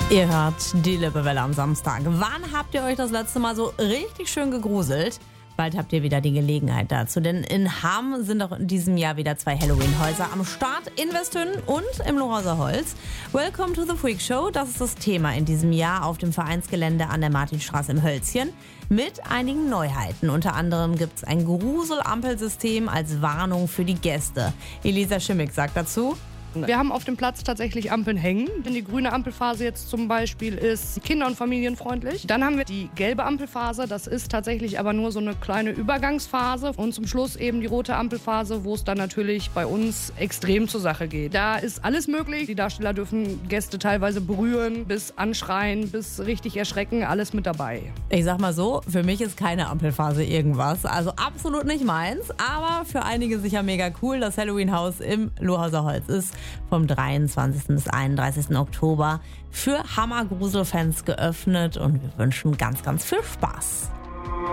Ihr hört die Lippewelle am Samstag. Wann habt ihr euch das letzte Mal so richtig schön gegruselt? Bald habt ihr wieder die Gelegenheit dazu, denn in Hamm sind auch in diesem Jahr wieder 2 Halloween-Häuser am Start, in Westhünnen und im Lohauser Holz. Welcome to the Freak Show, das ist das Thema in diesem Jahr auf dem Vereinsgelände an der Martinstraße im Hölzchen mit einigen Neuheiten. Unter anderem gibt es ein Grusel-Ampelsystem als Warnung für die Gäste. Elisa Schimmick sagt dazu: Wir haben auf dem Platz tatsächlich Ampeln hängen. Denn die grüne Ampelphase jetzt zum Beispiel ist kinder- und familienfreundlich. Dann haben wir die gelbe Ampelphase. Das ist tatsächlich aber nur so eine kleine Übergangsphase. Und zum Schluss eben die rote Ampelphase, wo es dann natürlich bei uns extrem zur Sache geht. Da ist alles möglich. Die Darsteller dürfen Gäste teilweise berühren, bis anschreien, bis richtig erschrecken. Alles mit dabei. Ich sag mal so, für mich ist keine Ampelphase irgendwas. Also absolut nicht meins. Aber für einige sicher mega cool. Das Halloween-Haus im Lohauser Holz ist vom 23. bis 31. Oktober für Hammer-Grusel-Fans geöffnet und wir wünschen ganz, ganz viel Spaß.